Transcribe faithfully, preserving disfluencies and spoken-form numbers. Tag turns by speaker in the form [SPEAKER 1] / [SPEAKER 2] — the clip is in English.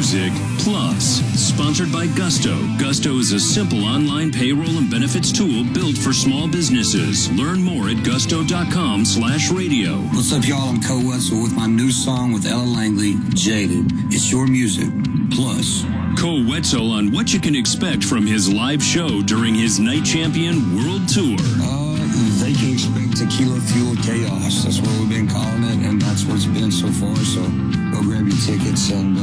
[SPEAKER 1] Music Plus, sponsored by Gusto. Gusto is a simple online payroll and benefits tool built for small businesses. Learn more at gusto.com slash radio.
[SPEAKER 2] What's up, y'all? I'm Cole Wetzel with my new song with Ella Langley, Jaded. It's your music plus.
[SPEAKER 1] Cole Wetzel on what you can expect from his live show during his Night Champion World Tour.
[SPEAKER 2] Uh, they can expect tequila fueled chaos. That's what we've been calling it, and that's what it's been so far. So go grab your tickets and... Uh,